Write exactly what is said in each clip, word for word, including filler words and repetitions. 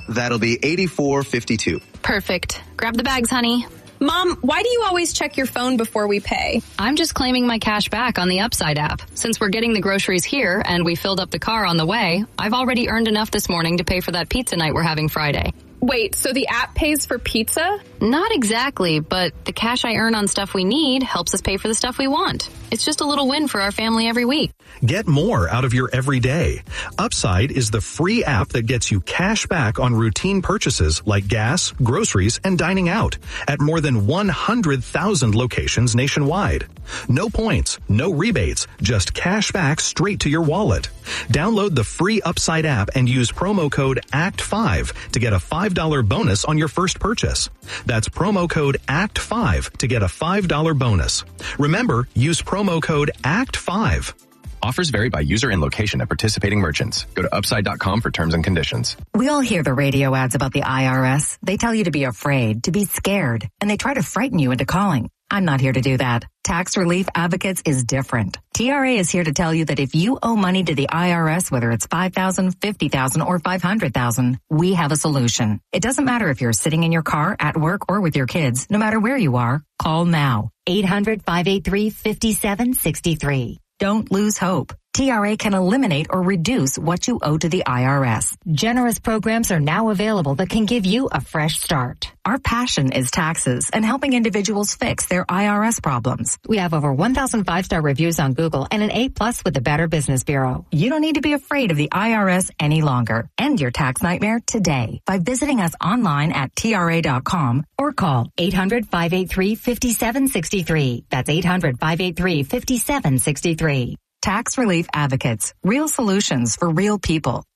That'll be eighty-four fifty-two. Perfect. Grab the bags, honey. Mom, why do you always check your phone before we pay? I'm just claiming my cash back on the Upside app. Since we're getting the groceries here and we filled up the car on the way, I've already earned enough this morning to pay for that pizza night we're having Friday. Wait, so the app pays for pizza? Not exactly, but the cash I earn on stuff we need helps us pay for the stuff we want. It's just a little win for our family every week. Get more out of your everyday. Upside is the free app that gets you cash back on routine purchases like gas, groceries, and dining out at more than one hundred thousand locations nationwide. No points, no rebates, just cash back straight to your wallet. Download the free Upside app and use promo code A C T five to get a five dollars bonus on your first purchase. That's promo code A C T five to get a five dollars bonus. Remember, use promo code A C T five. Offers vary by user and location at participating merchants. Go to upside dot com for terms and conditions. We all hear the radio ads about the I R S. They tell you to be afraid, to be scared, and they try to frighten you into calling. I'm not here to do that. Tax Relief Advocates is different. T R A is here to tell you that if you owe money to the I R S, whether it's five thousand dollars, fifty thousand dollars, or five hundred thousand dollars, we have a solution. It doesn't matter if you're sitting in your car, at work, or with your kids. No matter where you are, call now. eight hundred, five eight three, five seven six three. Don't lose hope. T R A can eliminate or reduce what you owe to the I R S. Generous programs are now available that can give you a fresh start. Our passion is taxes and helping individuals fix their I R S problems. We have over one thousand five-star reviews on Google and an A plus with the Better Business Bureau. You don't need to be afraid of the I R S any longer. End your tax nightmare today by visiting us online at T R A dot com or call eight hundred, five eight three, five seven six three. That's eight hundred, five eight three, five seven six three. Tax Relief Advocates. Real solutions for real people.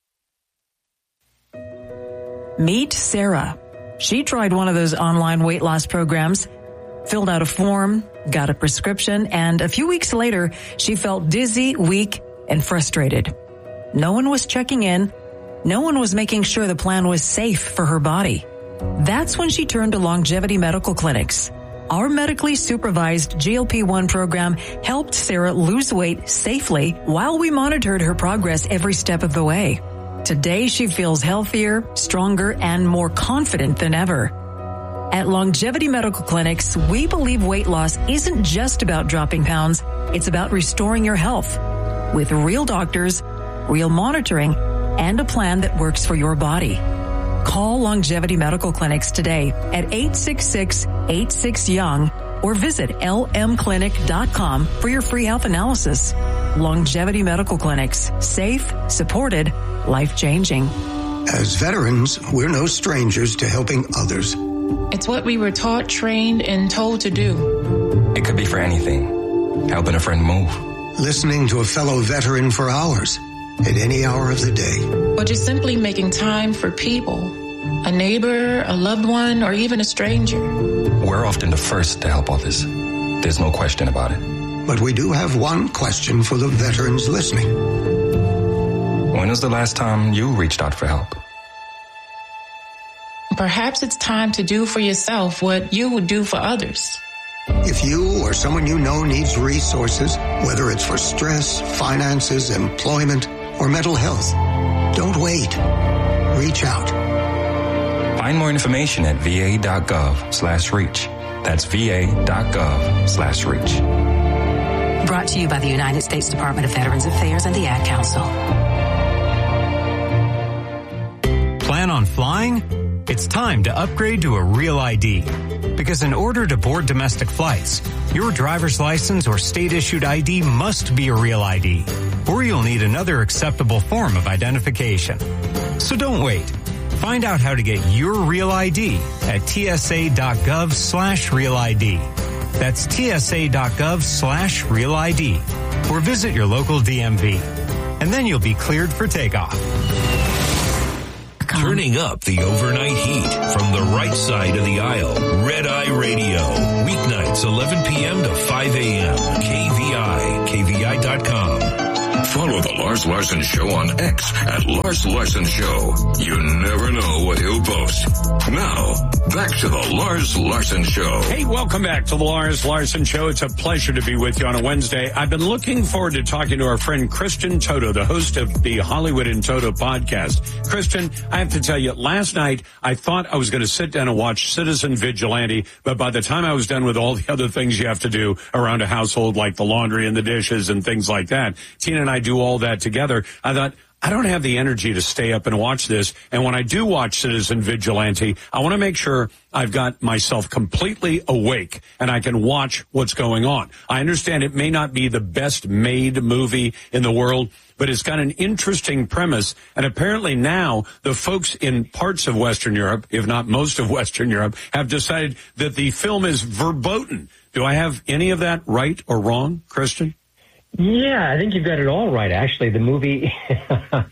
Meet Sarah. She tried one of those online weight loss programs, filled out a form, got a prescription, and a few weeks later, she felt dizzy, weak, and frustrated. No one was checking in. No one was making sure the plan was safe for her body. That's when she turned to Longevity Medical Clinics. Our medically supervised G L P one program helped Sarah lose weight safely while we monitored her progress every step of the way. Today, she feels healthier, stronger, and more confident than ever. At Longevity Medical Clinics, we believe weight loss isn't just about dropping pounds. It's about restoring your health with real doctors, real monitoring, and a plan that works for your body. Call Longevity Medical Clinics today at eight six six, eight six, young or visit L M clinic dot com for your free health analysis. Longevity Medical Clinics. Safe, supported, life-changing. As veterans, we're no strangers to helping others. It's what we were taught, trained, and told to do. It could be for anything. Helping a friend move. Listening to a fellow veteran for hours. At any hour of the day. Or just simply making time for people. A neighbor, a loved one, or even a stranger. We're often the first to help others. There's no question about it. But we do have one question for the veterans listening. When was the last time you reached out for help? Perhaps it's time to do for yourself what you would do for others. If you or someone you know needs resources, whether it's for stress, finances, employment, or mental health, don't wait. Reach out. Find more information at va dot gov slash reach. That's va dot gov slash reach. Brought to you by the United States Department of Veterans Affairs and the Ad Council. Plan on flying? It's time to upgrade to a Real I D. Because in order to board domestic flights, your driver's license or state-issued I D must be a Real I D, or you'll need another acceptable form of identification. So don't wait. Find out how to get your Real I D at T S A dot gov slash Real I D. That's T S A dot gov slash Real I D. Or visit your local D M V. And then you'll be cleared for takeoff. Turning up the overnight heat from the right side of the aisle. Red Eye Radio. Weeknights eleven p.m. to five a.m. K V I. K V I dot com. Follow The Lars Larson Show on X at Lars Larson Show. You never know what he'll post. Now, back to The Lars Larson Show. Hey, welcome back to The Lars Larson Show. It's a pleasure to be with you on a Wednesday. I've been looking forward to talking to our friend Kristen Toto, the host of the Hollywood in Toto podcast. Kristen, I have to tell you, last night I thought I was going to sit down and watch Citizen Vigilante, but by the time I was done with all the other things you have to do around a household, like the laundry and the dishes and things like that, Tina and I do all that together. I thought, I don't have the energy to stay up and watch this. And when I do watch Citizen Vigilante, I want to make sure I've got myself completely awake and I can watch what's going on. I understand it may not be the best made movie in the world, but it's got an interesting premise. And apparently now the folks in parts of Western Europe, if not most of Western Europe, have decided that the film is verboten. Do I have any of that right or wrong, Kristen? Yeah, I think you've got it all right, actually. The movie, it,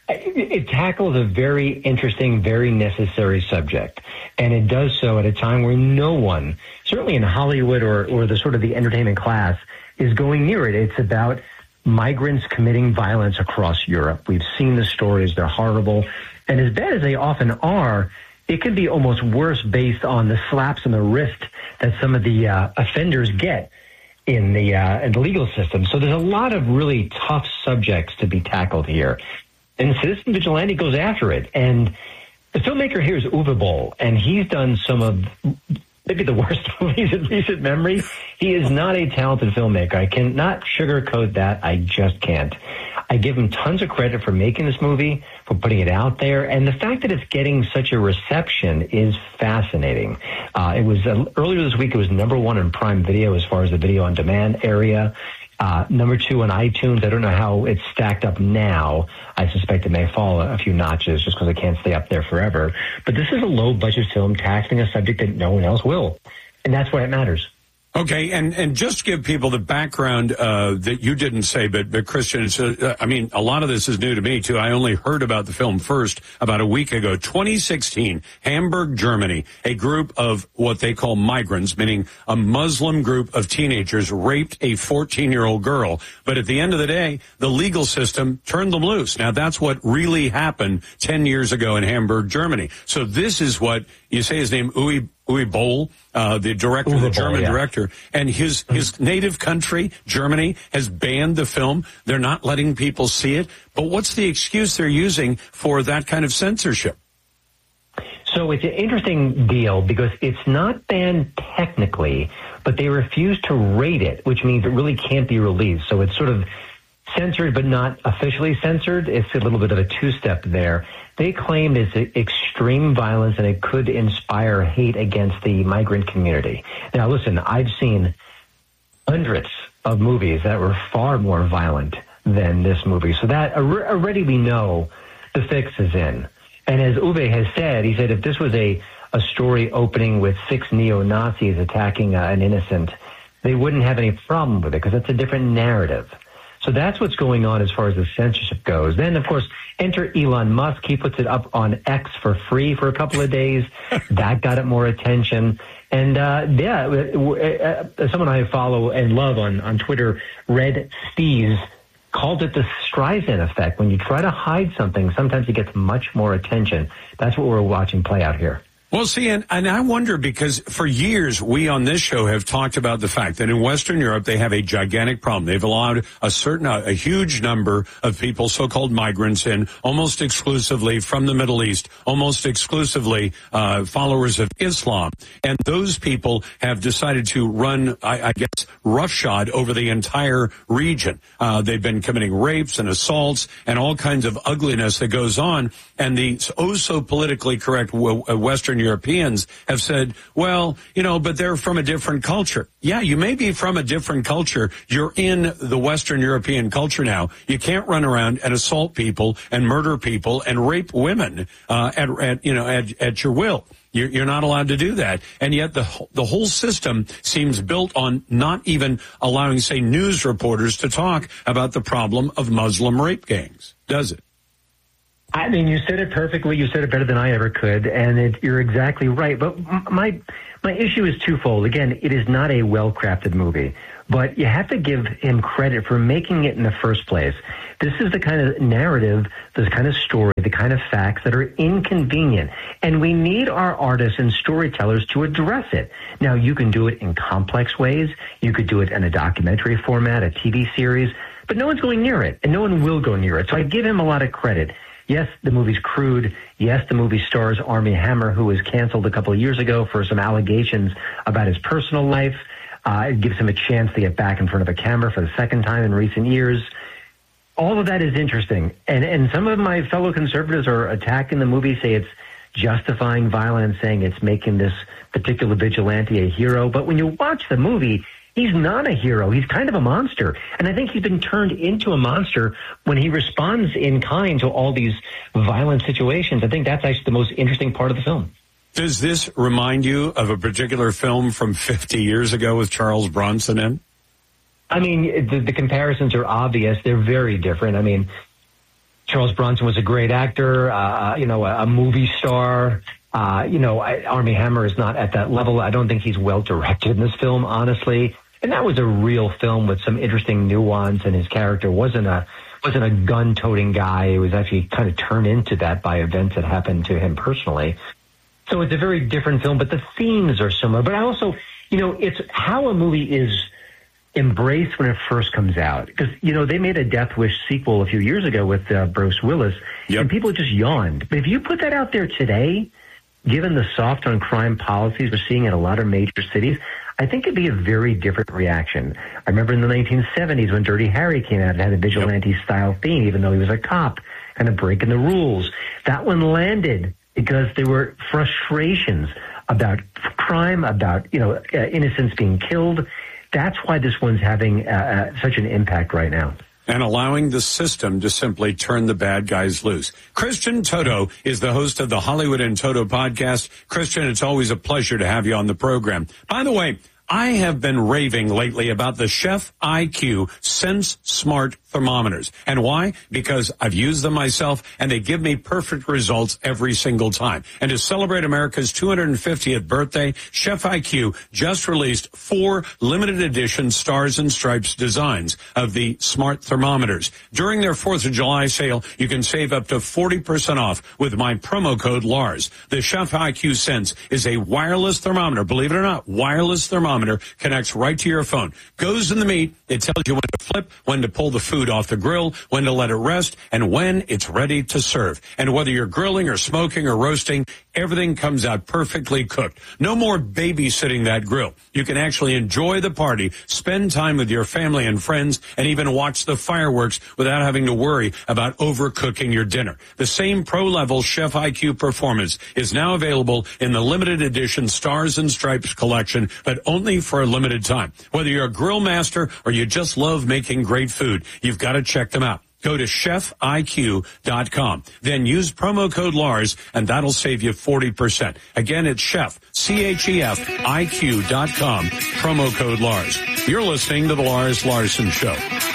it tackles a very interesting, very necessary subject. And it does so at a time where no one, certainly in Hollywood or, or the sort of the entertainment class, is going near it. It's about migrants committing violence across Europe. We've seen the stories. They're horrible. And as bad as they often are, it can be almost worse based on the slaps on the wrist that some of the uh, offenders get in the uh, in the legal system. So there's a lot of really tough subjects to be tackled here. And Citizen Vigilante goes after it. And the filmmaker here is Uwe Boll, and he's done some of maybe the worst movies in recent memory. He is not a talented filmmaker. I cannot sugarcoat that. I just can't. I give him tons of credit for making this movie, for putting it out there, and the fact that it's getting such a reception is fascinating. Uh, it was uh, earlier this week. It was number one in Prime Video as far as the video on demand area. Uh, number two on iTunes. I don't know how it's stacked up now. I suspect it may fall a few notches just because it can't stay up there forever. But this is a low budget film tackling a subject that no one else will, and that's why it matters. Okay, and, and just to give people the background uh, that you didn't say, but, but Christian, it's, uh, I mean, a lot of this is new to me, too. I only heard about the film first about a week ago. twenty sixteen, Hamburg, Germany, a group of what they call migrants, meaning a Muslim group of teenagers, raped a fourteen-year-old girl. But at the end of the day, the legal system turned them loose. Now, that's what really happened ten years ago in Hamburg, Germany. So this is what, you say his name, Uwe Uwe Boll, uh, the director, Uwe the German Boll, yeah. director, and his, his native country, Germany, has banned the film. They're not letting people see it. But what's the excuse they're using for that kind of censorship? So it's an interesting deal because it's not banned technically, but they refuse to rate it, which means it really can't be released. So it's sort of censored but not officially censored. It's a little bit of a two-step there. They claim it's extreme violence and it could inspire hate against the migrant community. Now, listen, I've seen hundreds of movies that were far more violent than this movie. So that already we know the fix is in. And as Uwe has said, he said if this was a, a story opening with six neo-Nazis attacking uh, an innocent, they wouldn't have any problem with it because it's a different narrative. So that's what's going on as far as the censorship goes. Then, of course, enter Elon Musk. He puts it up on X for free for a couple of days. That got it more attention. And, uh, yeah, uh, someone I follow and love on, on Twitter, Red Steez, called it the Streisand effect. When you try to hide something, sometimes it gets much more attention. That's what we're watching play out here. Well, see, and, and I wonder because for years we on this show have talked about the fact that in Western Europe they have a gigantic problem. They've allowed a certain, a, a huge number of people, so-called migrants, in almost exclusively from the Middle East, almost exclusively uh, followers of Islam. And those people have decided to run, I, I guess, roughshod over the entire region. Uh, they've been committing rapes and assaults and all kinds of ugliness that goes on. And the oh-so-politically correct Western Europeans have said, well, you know, but they're from a different culture. Yeah, you may be from a different culture. You're in the Western European culture now. You can't run around and assault people and murder people and rape women uh, at, at you know at, at your will. You're, you're not allowed to do that. And yet the the whole system seems built on not even allowing, say, news reporters to talk about the problem of Muslim rape gangs, does it? I mean, you said it perfectly. You said it better than I ever could, and it, you're exactly right. But my my issue is twofold. Again, it is not a well-crafted movie, but you have to give him credit for making it in the first place. This is the kind of narrative, the kind of story, the kind of facts that are inconvenient, and we need our artists and storytellers to address it. Now, you can do it in complex ways. You could do it in a documentary format, a T V series, but no one's going near it, and no one will go near it. So I give him a lot of credit. Yes, the movie's crude. Yes, the movie stars Armie Hammer, who was canceled a couple of years ago for some allegations about his personal life. Uh, it gives him a chance to get back in front of a camera for the second time in recent years. All of that is interesting. And, and some of my fellow conservatives are attacking the movie, say it's justifying violence, saying it's making this particular vigilante a hero. But when you watch the movie, he's not a hero. He's kind of a monster. And I think he's been turned into a monster when he responds in kind to all these violent situations. I think that's actually the most interesting part of the film. Does this remind you of a particular film from fifty years ago with Charles Bronson in? I mean, the, the comparisons are obvious. They're very different. I mean, Charles Bronson was a great actor, uh, you know, a, a movie star. Uh, you know, I, Armie Hammer is not at that level. I don't think he's well directed in this film, honestly. And that was a real film with some interesting nuance, and his character wasn't a wasn't a gun-toting guy. It was actually kind of turned into that by events that happened to him personally. So it's a very different film, but the themes are similar. But I also, you know, it's how a movie is embraced when it first comes out. Because, you know, they made a Death Wish sequel a few years ago with uh, Bruce Willis, yep. and people just yawned. But if you put that out there today, given the soft on crime policies we're seeing in a lot of major cities, I think it'd be a very different reaction. I remember in the nineteen seventies when Dirty Harry came out, it had a vigilante-style theme, even though he was a cop, kind of breaking the rules. That one landed because there were frustrations about crime, about, you know, uh, innocents being killed. That's why this one's having uh, uh, such an impact right now. And allowing the system to simply turn the bad guys loose. Christian Toto is the host of the Hollywood in Toto podcast. Christian, it's always a pleasure to have you on the program. By the way, I have been raving lately about the Chef I Q Sense Smart thermometers. And why? Because I've used them myself, and they give me perfect results every single time. And to celebrate America's two hundred fiftieth birthday, Chef I Q just released four limited edition Stars and Stripes designs of the smart thermometers. During their fourth of July sale, you can save up to forty percent off with my promo code Lars. The Chef I Q Sense is a wireless thermometer. Believe it or not, wireless thermometer connects right to your phone. Goes in the meat. It tells you when to flip, when to pull the food off the grill, when to let it rest, and when it's ready to serve. And whether you're grilling or smoking or roasting, everything comes out perfectly cooked. No more babysitting that grill. You can actually enjoy the party, spend time with your family and friends, and even watch the fireworks without having to worry about overcooking your dinner. The same pro-level Chef I Q performance is now available in the limited edition Stars and Stripes collection, but only for a limited time. Whether you're a grill master or you just love making great food, you've got to check them out. Go to chef I Q dot com. Then use promo code Lars, and that'll save you forty percent. Again, it's Chef, C H E F, I Q dot com, promo code Lars. You're listening to The Lars Larson Show.